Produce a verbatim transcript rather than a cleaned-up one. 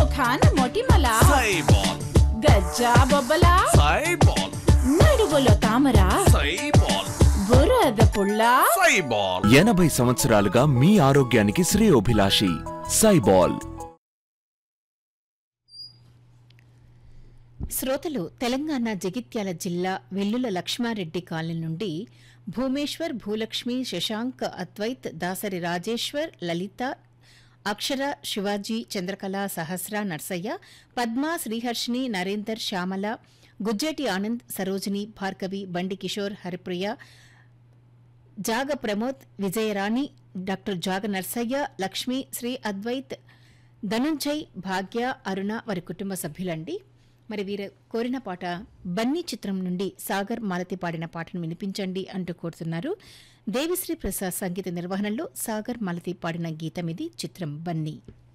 ముఖాన మొటిమల సైబాల్ గజ్జా బొబ్బల సైబాల్ నడువులో తామర సైబాల్ బురద పుల్ల సైబాల్ ఎనభై సంవత్సరాలుగా మీ ఆరోగ్యానికి శ్రేయోభిలాషి సైబాల్. శ్రోతలు తెలంగాణ జగిత్యాల జిల్లా వెల్లుల లక్ష్మారెడ్డి కాలనీ నుండి భూమేశ్వర్, భూలక్ష్మి, శశాంక్, అద్వైత్, దాసరి రాజేశ్వర్, లలిత, అక్షర, శివాజీ, చంద్రకళ, సహస్ర, నర్సయ్య, పద్మ, శ్రీహర్షిని, నరేందర్, శ్యామల, గుజ్జేటి ఆనంద్, సరోజిని, భార్గవి, బండి కిషోర్, హరిప్రియ, జాగ ప్రమోద్, విజయరాణి, డాక్టర్ జాగ నర్సయ్య, లక్ష్మి, శ్రీ అద్వైత్, ధనుంజయ్, భాగ్య, అరుణ వారి కుటుంబ సభ్యులండి. మరి వీరు కోరిన పాట బన్నీ చిత్రం నుండి సాగర్ మాలతి పాడిన పాటను వినిపించండి అంటూ కోరుతున్నారు. దేవిశ్రీ ప్రసాద్ సంగీత నిర్వహణలో సాగర్ మాలతి పాడిన గీతం ఇది. చిత్రం బన్నీ.